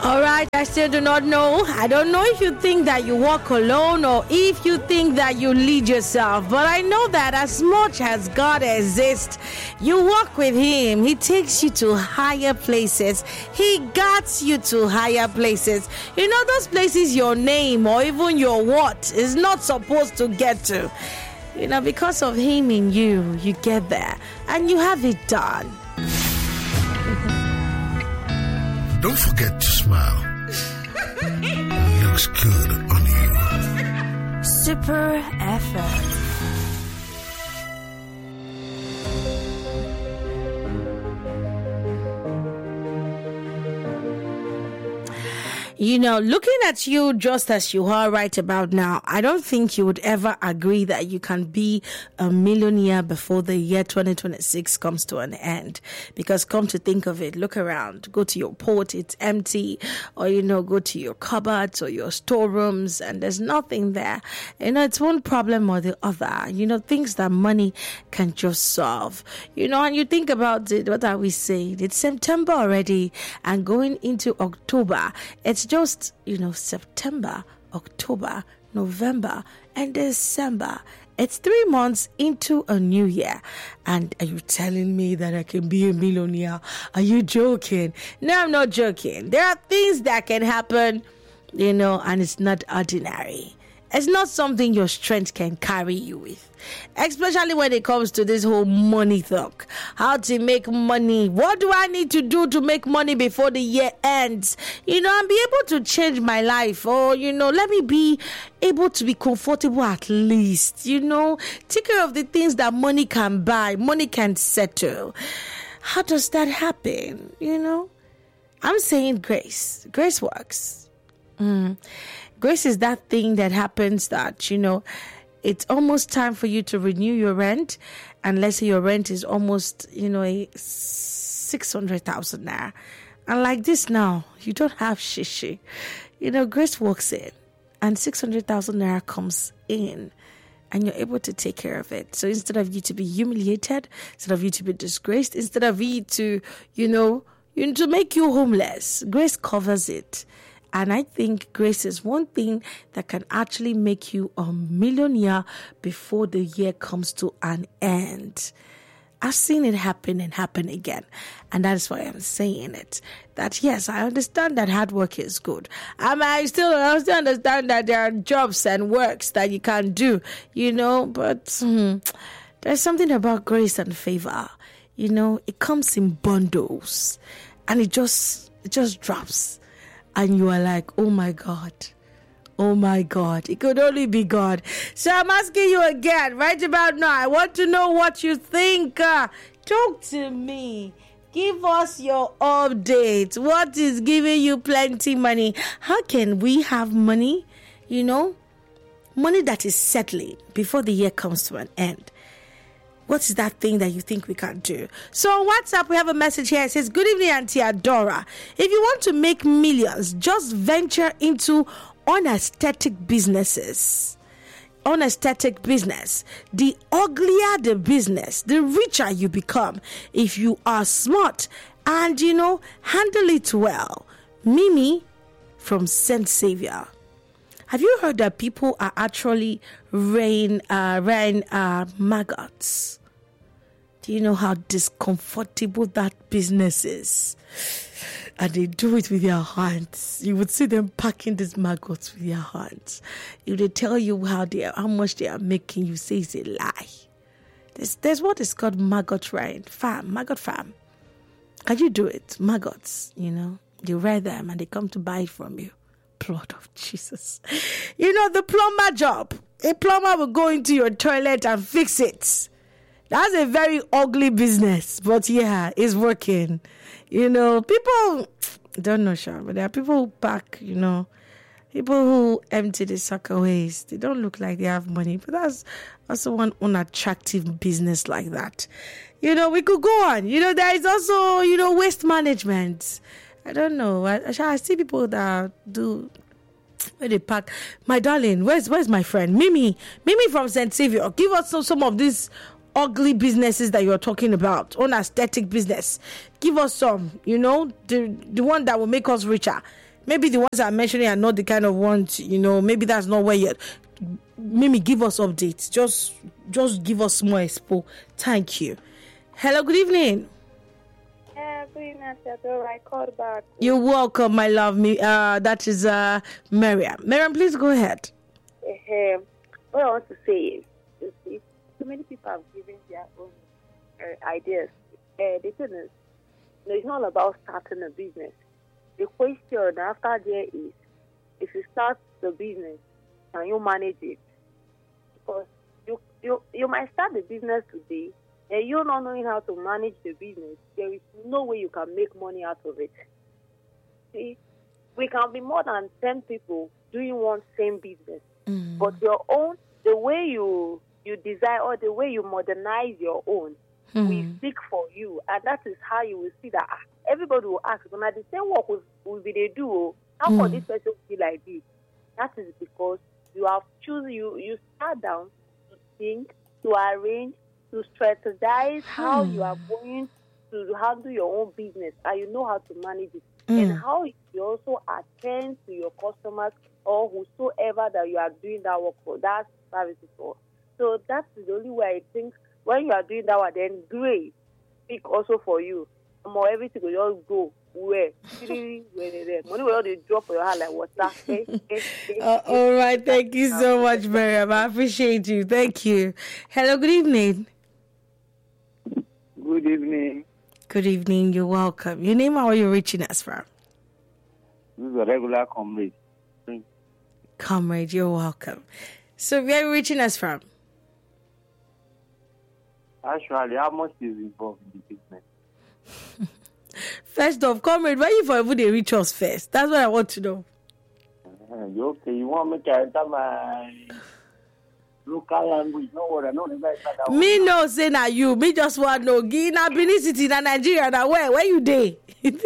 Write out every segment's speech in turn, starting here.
All right, I still do not know. I don't know if you think that you walk alone or if you think that you lead yourself. But I know that as much as God exists, you walk with Him. He takes you to higher places. He guides you to higher places. You know, those places your name or even your what is not supposed to get to. You know, because of Him in you, you get there and you have it done. Don't forget to smile. It looks good on you. Super FM. You know, looking at you just as you are right about now, I don't think you would ever agree that you can be a millionaire before the year 2026 comes to an end. Because come to think of it, look around, go to your port, it's empty, or, you know, go to your cupboards or your storerooms and there's nothing there. You know, it's one problem or the other, you know, things that money can just solve. You know, and you think about it, what are we saying? It's September already and going into October. It's just, you know, September, October, November, and December. It's 3 months into a new year. And are you telling me that I can be a millionaire? Are you joking? No, I'm not joking. There are things that can happen, you know, and it's not ordinary. It's not something your strength can carry you with. Especially when it comes to this whole money talk. How to make money. What do I need to do to make money before the year ends? You know, and be able to change my life. Or, you know, let me be able to be comfortable at least. You know, take care of the things that money can buy. Money can settle. How does that happen? You know, I'm saying grace. Grace works. Grace is that thing that happens that, you know, it's almost time for you to renew your rent. And let's say your rent is almost, you know, 600,000 naira. And like this now, you don't have shishi. You know, grace walks in and 600,000 naira comes in and you're able to take care of it. So instead of you to be humiliated, instead of you to be disgraced, instead of you to, you know, to make you homeless, grace covers it. And I think grace is one thing that can actually make you a millionaire before the year comes to an end. I've seen it happen and happen again. And that's why I'm saying it. That yes, I understand that hard work is good. I still understand that there are jobs and works that you can do, you know, but there's something about grace and favor. You know, it comes in bundles and it just drops. And you are like, oh my God, it could only be God. So I'm asking you again, right about now, I want to know what you think. Talk to me. Give us your update. What is giving you plenty money? How can we have money, you know, money that is settling before the year comes to an end? What is that thing that you think we can do? So on WhatsApp, we have a message here. It says, good evening, Auntie Adora. If you want to make millions, just venture into unaesthetic businesses. Unaesthetic business. The uglier the business, the richer you become. If you are smart and, you know, handle it well. Mimi from St. Xavier. Have you heard that people are actually rain maggots? Do you know how discomfortable that business is? And they do it with their hands. You would see them packing these maggots with their hands. If they tell you how much they are making, you say it's a lie. There's what is called maggot farm. Can you do it? Maggots, you know, you rear them and they come to buy it from you. Blood of Jesus. You know, the plumber job. A plumber will go into your toilet and fix it. That's a very ugly business. But yeah, it's working. You know, people don't know, sure, but there are people who pack, you know, people who empty the soccer waste. They don't look like they have money. But that's also one unattractive business like that. You know, we could go on. You know, there is also, you know, waste management. I don't know. I see people that do where they pack. My darling, where's my friend? Mimi from St. Xavier. Give us some of these ugly businesses that you're talking about. Unaesthetic business. Give us some, you know, the one that will make us richer. Maybe the ones I'm mentioning are not the kind of ones, maybe that's not where you're. Mimi, give us updates. Just give us more expo. Thank you. Hello, good evening. Good evening, I called back. You're welcome, my love. That is Miriam. Miriam, please go ahead. What I want to say is, you see, so many people have given their own ideas. The thing is, it's not about starting a business. The question after there is, if you start the business, can you manage it? Because you might start the business today, and you're not knowing how to manage the business. There is no way you can make money out of it. See, we can be more than 10 people doing one same business, but your own, the way you design or the way you modernize your own, we speak for you, and that is how you will see that everybody will ask, when the same work will be they do, how can this person be like this? That is because you have chosen, you start down to think, to arrange, to strategize how you are going to handle your own business, and you know how to manage it, and how you also attend to your customers or whosoever that you are doing that work for, that service for. So that's the only way I think when you are doing that one, then great, speak also for you. More everything will just go where money will all drop for your hand like water. All right, thank you so much, Miriam. I appreciate you. Thank you. Hello, good evening. Good evening. Good evening. You're welcome. Your name or where you're reaching us from? This is a regular comrade. Comrade, you're welcome. So where are you reaching us from? Actually, how much is involved in the business? First off, comrade, why you for even they reach us first? That's what I want to know. You okay? You want me to enter my local language? No worry, no. Me no say na you. Me just want no. Na Benin City, na Nigeria, na where you dey?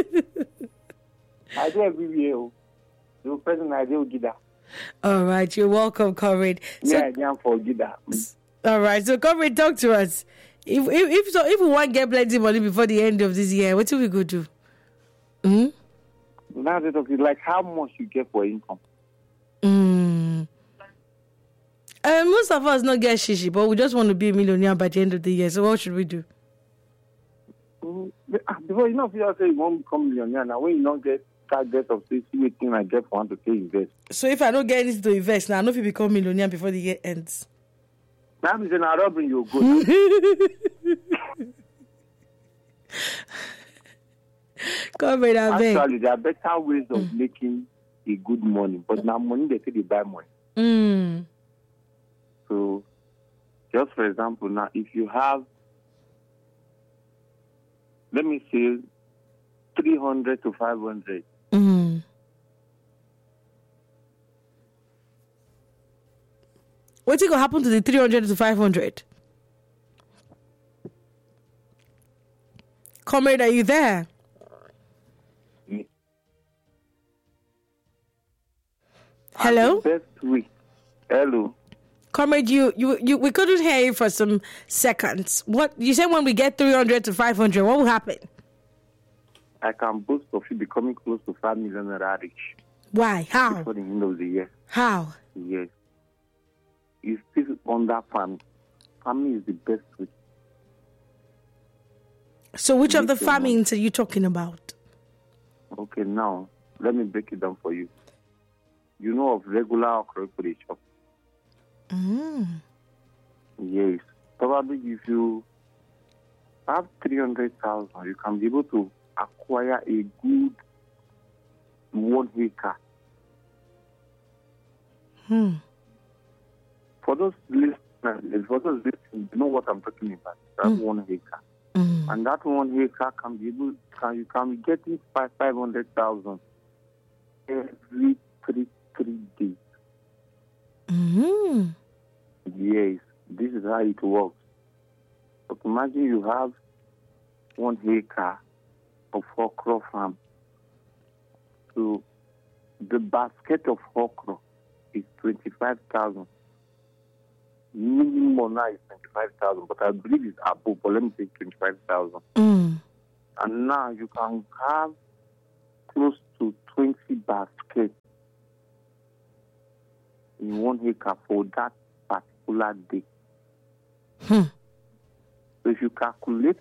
I do everywhere. The person I do Gida. All right, you're welcome, comrade. So, I am for Gida. All right, so comrade, talk to us. If we want to get plenty money before the end of this year, what do we go do? Now they talk like how much you get for income. Most of us not get shishi, but we just want to be a millionaire by the end of the year. So what should we do? Before you say you won't become millionaire now, when you don't get target of say see thing I get for one to pay invest. So if I don't get anything to invest now, I know if you become millionaire before the year ends. Now I'm saying I don't bring you good. Comrade, actually, there are better ways of making a good money, but now money they say they buy money. So, just for example, now if you have, let me say, 300 to 500. What's going to happen to the 300 to 500? Comrade, are you there? Hello? Best week. Hello. Comrade, we couldn't hear you for some seconds. What you said when we get 300 to 500, what will happen? I can boast of you becoming close to 5 million rich. Why? How? Before the end of the year. How? Yes. It's still under farming. Farming is the best way. So which of the farmings are you talking about? Okay, now, let me break it down for you. You know of regular okra for the shop? Yes. Probably if you have 300,000, you can be able to acquire a good 1 acre. For those listeners, you know what I'm talking about. That's 1 acre. And that 1 acre you can be getting 500,000 every three days. Yes, this is how it works. But imagine you have 1 acre of okra farm. So the basket of okra is 25,000. Minimum now is 25,000, but I believe it's above. But let me say 25,000. And now you can have close to 20 baskets in 1 acre for that particular day. So if you calculate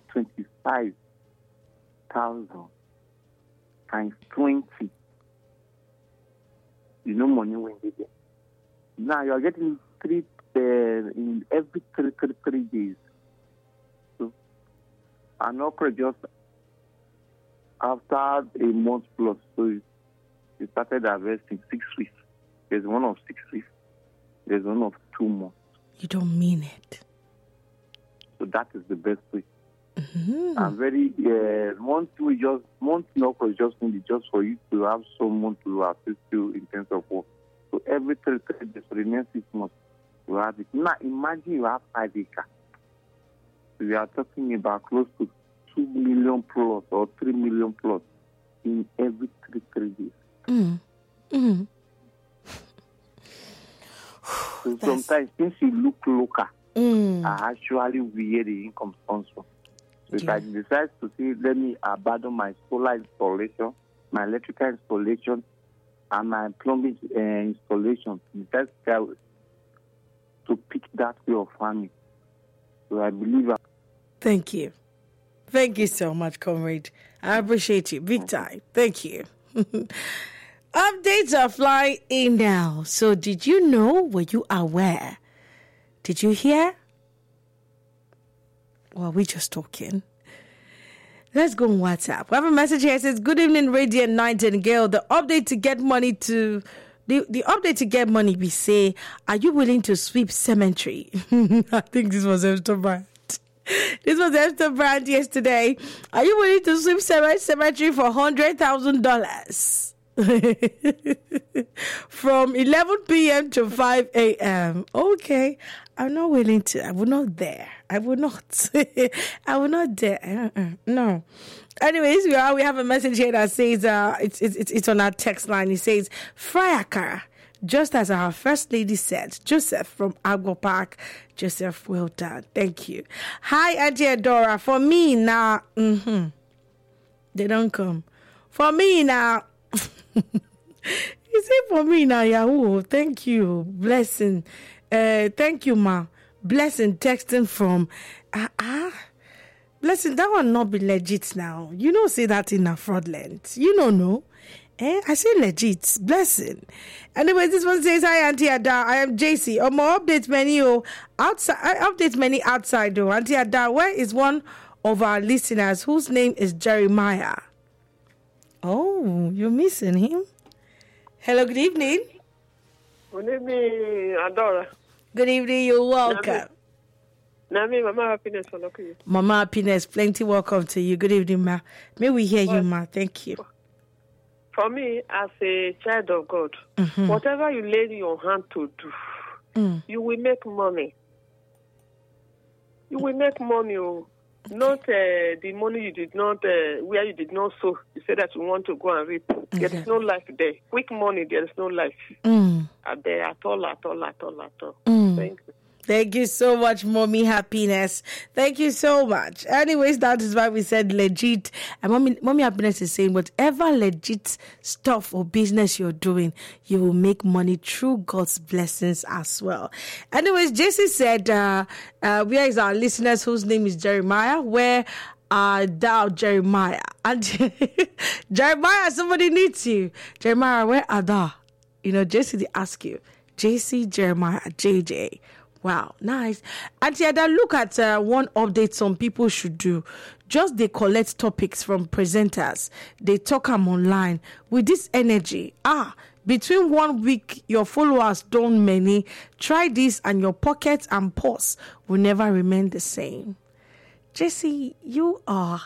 25,000 times 20, you know money when they get. Now you are getting 3 in every 3 days. So an okra just after a month plus, so you started harvesting 6 weeks. There's one of 6 weeks. There's one of 2 months. You don't mean it. So that is the best way. And very monthly okra is just only just for you to have someone to assist you in terms of work. So every 3 days for the next 6 months, you have it. Now imagine you have 5 acres. So we are talking about close to 2 million plus or 3 million plus in every 3 days. So sometimes since you look local, I actually where the income comes from. So if I decide to say, let me abandon my solar installation, my electrical installation, and my plumbing installation, that's to pick that way of farming. So I believe. Thank you. Thank you so much, comrade. I appreciate you. Big time. Thank you. Updates are flying in now. So did you know? Were you aware? Did you hear? Well, we're just talking. Let's go on WhatsApp. We have a message here. It says, good evening, Radiant Nightingale. The update to get money to... The update to get money, we say, are you willing to sweep cemetery? I think this was Esther Brand. This was Esther Brand yesterday. Are you willing to sweep cemetery for $100,000? From 11 p.m. to 5 a.m. Okay. I'm not willing to. I will not dare. I will not. I will not dare. No. Anyways, we have a message here that says it's on our text line. It says, Friakara, just as our First Lady said, Joseph from Agwo Park. Joseph, well done. Thank you. Hi, Auntie Adora. For me now, they don't come. For me now, you say for me now, Yahoo. Thank you. Blessing. Thank you, ma. Blessing texting from Blessing, that will not be legit now. You don't say that in a fraudulent. You don't know. I say legit. Blessing. Anyway, this one says, hi, Auntie Ada. I am JC. My update menu outside. I update many outside though. Auntie Ada, where is one of our listeners whose name is Jeremiah? Oh, you're missing him. Hello, good evening. Good evening, Adora. Good evening, you're welcome. Nami, Mama Happiness, you. Mama Happiness, plenty welcome to you. Good evening, ma. May we hear you, ma. Thank you. For me, as a child of God, whatever you lay your hand to do, you will make money. You will make money. Not the money you did not, where you did not sow. You said that you want to go and reap. There is no life there. Quick money, there is no life. There at all. Thank you. Thank you so much, Mommy Happiness. Thank you so much. Anyways, that is why we said legit. And Mommy Happiness is saying whatever legit stuff or business you're doing, you will make money through God's blessings as well. Anyways, JC said, where is our listeners whose name is Jeremiah? Where are thou, Jeremiah? And Jeremiah, somebody needs you. Jeremiah, where are thou? You know, JC, they ask you. JC, Jeremiah, JJ. Wow, nice. Auntie Ada, look at one update some people should do. Just they collect topics from presenters. They talk them online. With this energy, between 1 week, your followers don't many. Try this and your pockets and purse will never remain the same. Jesse, you are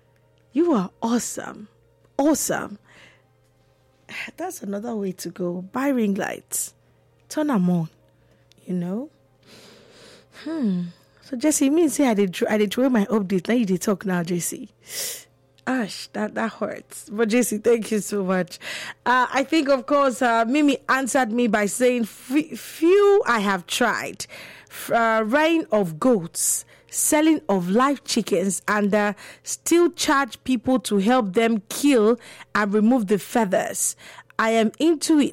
awesome. Awesome. That's another way to go. Buy ring lights. Turn them on. You know? So Jesse, means say I did throw my update. Now you did talk now, Jesse. Ash, that hurts. But Jesse, thank you so much. I think, of course, Mimi answered me by saying, few I have tried. Reign of goats, selling of live chickens and still charge people to help them kill and remove the feathers. I am into it